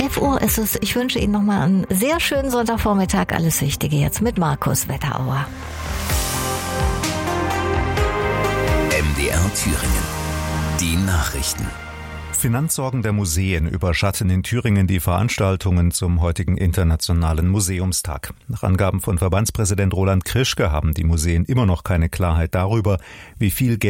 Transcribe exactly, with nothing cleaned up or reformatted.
elf Uhr ist es. Ich wünsche Ihnen nochmal einen sehr schönen Sonntagvormittag. Alles Wichtige jetzt mit Markus Wetterauer. M D R Thüringen. Die Nachrichten. Finanzsorgen der Museen überschatten in Thüringen die Veranstaltungen zum heutigen Internationalen Museumstag. Nach Angaben von Verbandspräsident Roland Krischke haben die Museen immer noch keine Klarheit darüber, wie viel Geld